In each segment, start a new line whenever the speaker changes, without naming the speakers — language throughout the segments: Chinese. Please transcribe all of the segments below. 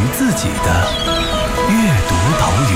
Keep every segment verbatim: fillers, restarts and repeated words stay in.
自己的阅读岛屿。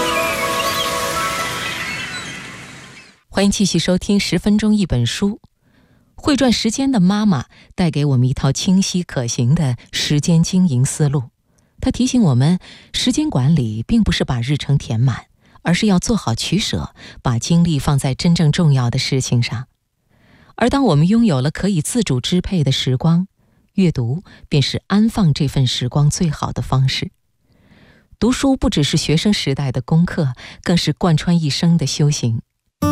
欢迎继续收听十分钟一本书。会转时间的妈妈带给我们一套清晰可行的时间经营思路。她提醒我们，时间管理并不是把日程填满，而是要做好取舍，把精力放在真正重要的事情上。而当我们拥有了可以自主支配的时光，阅读便是安放这份时光最好的方式。读书不只是学生时代的功课，更是贯穿一生的修行。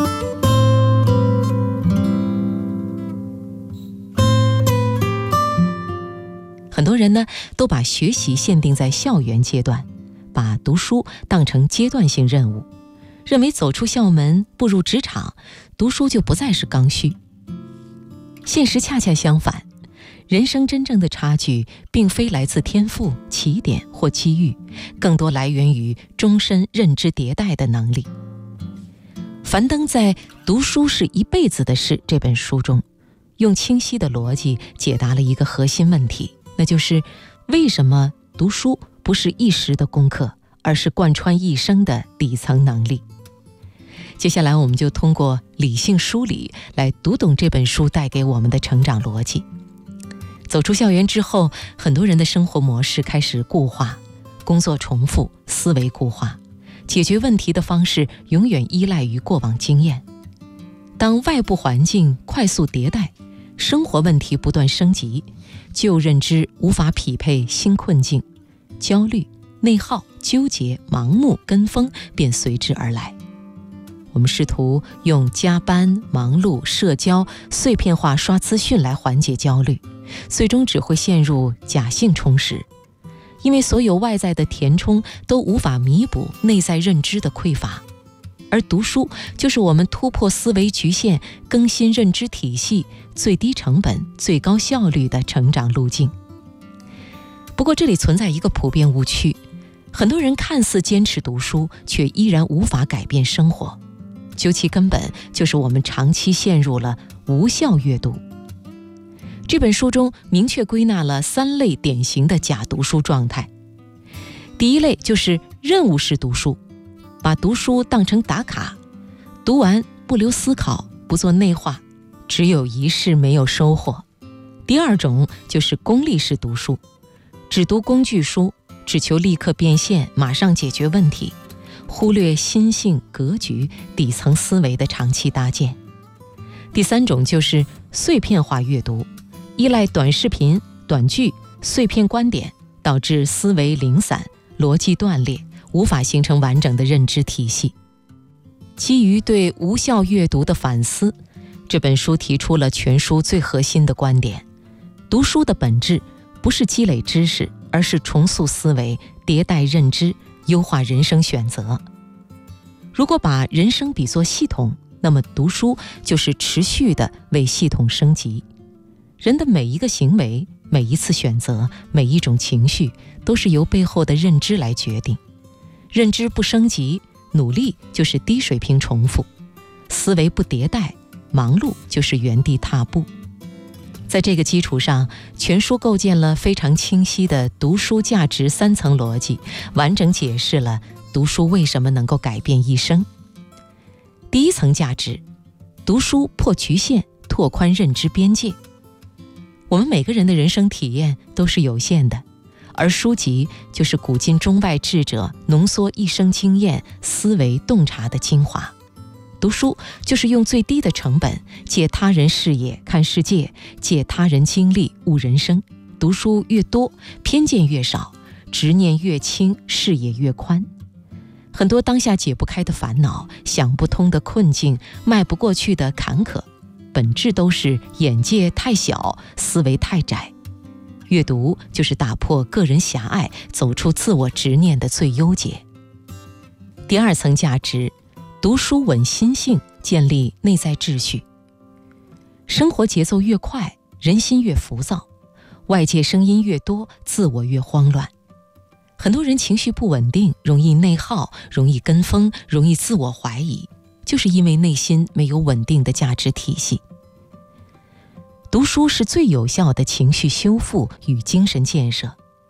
很多人呢，都把学习限定在校园阶段，把读书当成阶段性任务，认为走出校门，步入职场，读书就不再是刚需。现实恰恰相反，人生真正的差距并非来自天赋、起点或机遇，更多来源于终身认知迭代的能力。樊登在《读书是一辈子的事》这本书中，用清晰的逻辑解答了一个核心问题，那就是为什么读书不是一时的功课，而是贯穿一生的底层能力。接下来我们就通过理性梳理来读懂这本书带给我们的成长逻辑。走出校园之后，很多人的生活模式开始固化，工作重复，思维固化，解决问题的方式永远依赖于过往经验。当外部环境快速迭代，生活问题不断升级，旧认知无法匹配新困境，焦虑、内耗、纠结、盲目、跟风便随之而来。我们试图用加班、忙碌、社交、碎片化刷资讯来缓解焦虑，最终只会陷入假性充实，因为所有外在的填充都无法弥补内在认知的匮乏。而读书就是我们突破思维局限、更新认知体系最低成本、最高效率的成长路径。不过这里存在一个普遍误区，很多人看似坚持读书，却依然无法改变生活。究其根本，就是我们长期陷入了无效阅读。这本书中明确归纳了三类典型的假读书状态。第一类就是任务式读书，把读书当成打卡，读完不留思考，不做内化，只有仪式没有收获。第二种就是功利式读书，只读工具书，只求立刻变现，马上解决问题，忽略心性、格局、底层思维的长期搭建。第三种就是碎片化阅读，依赖短视频、短句、碎片观点，导致思维零散，逻辑断裂，无法形成完整的认知体系。基于对无效阅读的反思，这本书提出了全书最核心的观点：读书的本质不是积累知识，而是重塑思维、迭代认知、优化人生选择。如果把人生比作系统，那么读书就是持续的为系统升级。人的每一个行为、每一次选择、每一种情绪，都是由背后的认知来决定。认知不升级，努力就是低水平重复；思维不迭代，忙碌就是原地踏步。在这个基础上，全书构建了非常清晰的读书价值三层逻辑，完整解释了读书为什么能够改变一生。第一层价值，读书破局限，拓宽认知边界。我们每个人的人生体验都是有限的，而书籍就是古今中外智者浓缩一生经验、思维洞察的精华。读书就是用最低的成本，借他人视野看世界，借他人经历悟人生。读书越多，偏见越少，执念越轻，视野越宽。很多当下解不开的烦恼、想不通的困境、迈不过去的坎坷，本质都是眼界太小，思维太窄。阅读就是打破个人狭隘，走出自我执念的最优解。第二层价值，读书稳心性，建立内在秩序。生活节奏越快，人心越浮躁，外界声音越多，自我越慌乱。很多人情绪不稳定，容易内耗，容易跟风，容易自我怀疑，就是因为内心没有稳定的价值体系。读书是最有效的情绪修复与精神建设，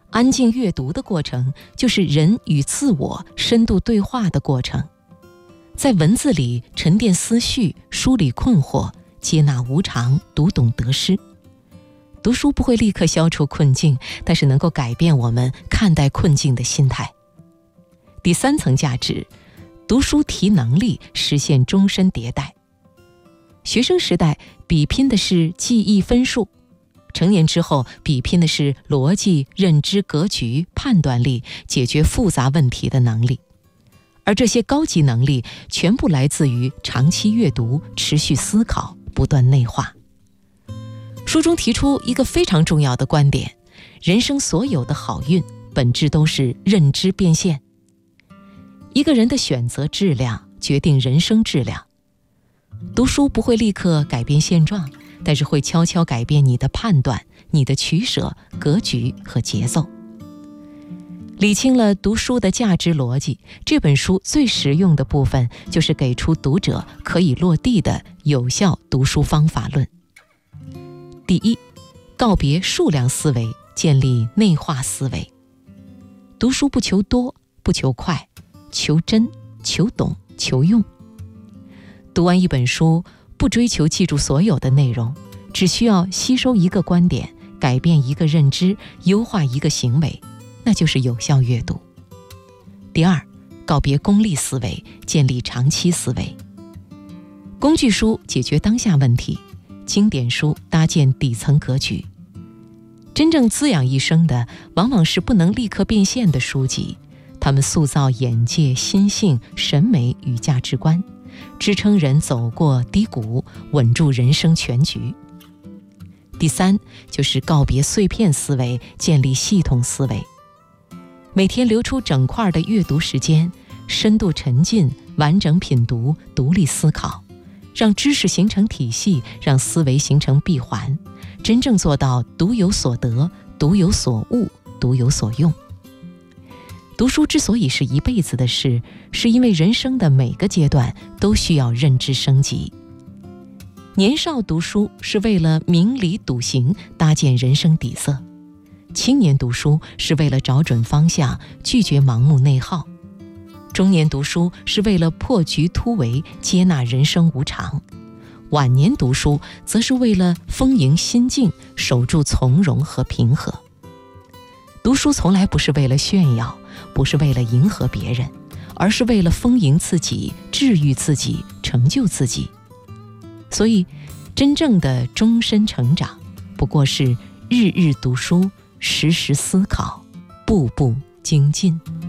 安静阅读的过程，就是人与自我深度对话的过程。在文字里沉淀思绪，梳理困惑，接纳无常，读懂得失。读书不会立刻消除困境，但是能够改变我们看待困境的心态。第三层价值，读书提能力，实现终身迭代。学生时代比拼的是记忆分数，成年之后比拼的是逻辑、认知、格局、判断力，解决复杂问题的能力。而这些高级能力全部来自于长期阅读、持续思考、不断内化。书中提出一个非常重要的观点，人生所有的好运本质都是认知变现。一个人的选择质量决定人生质量。读书不会立刻改变现状，但是会悄悄改变你的判断、你的取舍、格局和节奏。理清了读书的价值逻辑，这本书最实用的部分就是给出读者可以落地的有效读书方法论。第一，告别数量思维，建立内化思维。读书不求多，不求快，求真，求懂，求用。读完一本书，不追求记住所有的内容，只需要吸收一个观点，改变一个认知，优化一个行为，那就是有效阅读。第二，告别功利思维，建立长期思维。工具书解决当下问题，经典书搭建底层格局。真正滋养一生的，往往是不能立刻变现的书籍，它们塑造眼界、心性、审美与价值观，支撑人走过低谷，稳住人生全局。第三，就是告别碎片思维，建立系统思维。每天留出整块的阅读时间，深度沉浸，完整品读，独立思考，让知识形成体系，让思维形成闭环，真正做到读有所得，读有所悟，读有所用。读书之所以是一辈子的事，是因为人生的每个阶段都需要认知升级。年少读书是为了明理笃行，搭建人生底色；青年读书是为了找准方向，拒绝盲目内耗；中年读书是为了破局突围，接纳人生无常；晚年读书则是为了丰盈心境，守住从容和平和。读书从来不是为了炫耀，不是为了迎合别人，而是为了丰盈自己，治愈自己，成就自己。所以真正的终身成长，不过是日日读书，时时思考，步步精进。